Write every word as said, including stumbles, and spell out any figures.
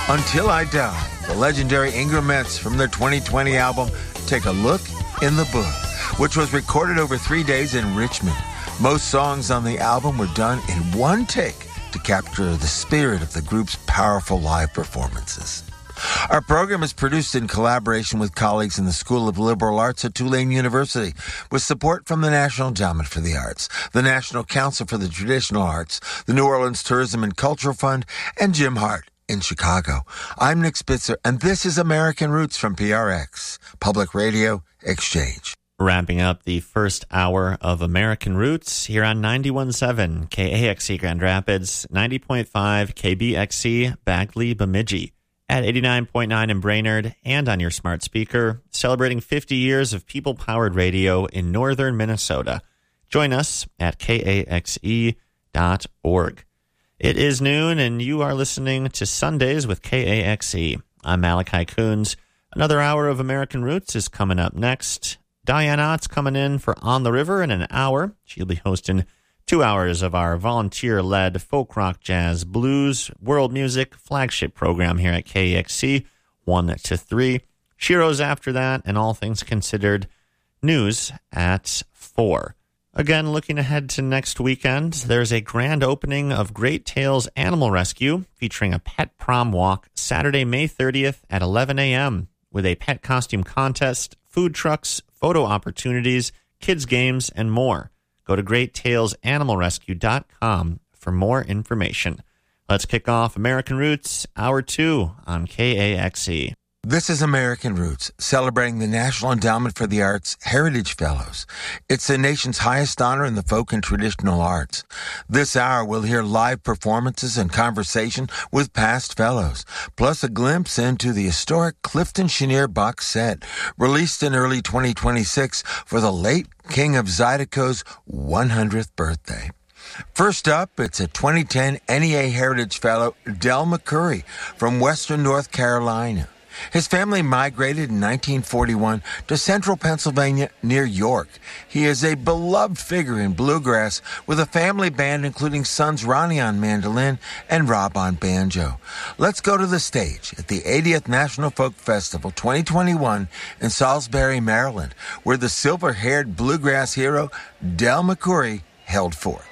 Until I Die, the legendary Ingram Mets from their twenty twenty album, Take a Look in the Book, which was recorded over three days in Richmond. Most songs on the album were done in one take to capture the spirit of the group's powerful live performances. Our program is produced in collaboration with colleagues in the School of Liberal Arts at Tulane University, with support from the National Endowment for the Arts, the National Council for the Traditional Arts, the New Orleans Tourism and Cultural Fund, and Jim Hart in Chicago. I'm Nick Spitzer, and this is American Roots from P R X, Public Radio Exchange. Wrapping up the first hour of American Roots here on ninety-one point seven K A X C Grand Rapids, ninety point five K B X C Bagley Bemidji, at eighty-nine point nine in Brainerd, and on your smart speaker, celebrating fifty years of people-powered radio in northern Minnesota. Join us at K A X E dot org. It is noon, and you are listening to Sundays with K A X E. I'm Malachi Coons. Another hour of American Roots is coming up next. Diane Ott's coming in for On the River in an hour. She'll be hosting two hours of our volunteer-led folk rock, jazz, blues, world music flagship program here at K A X C, one to three. Shiro's after that, and all things considered, news at four. Again, looking ahead to next weekend, there's a grand opening of Great Tales Animal Rescue featuring a pet prom walk Saturday, May thirtieth at eleven a.m. with a pet costume contest, food trucks, photo opportunities, kids games, and more. Go to great tales animal rescue dot com for more information. Let's kick off American Roots, Hour two on K A X E. This is American Roots, celebrating the National Endowment for the Arts Heritage Fellows. It's the nation's highest honor in the folk and traditional arts. This hour, we'll hear live performances and conversation with past fellows, plus a glimpse into the historic Clifton Chenier box set, released in early twenty twenty-six for the late King of Zydeco's one hundredth birthday. First up, it's a twenty ten N E A Heritage Fellow, Del McCoury, from Western North Carolina. His family migrated in nineteen forty-one to central Pennsylvania near York. He is a beloved figure in bluegrass with a family band including sons Ronnie on mandolin and Rob on banjo. Let's go to the stage at the eightieth National Folk Festival twenty twenty-one in Salisbury, Maryland, where the silver-haired bluegrass hero Del McCoury held forth.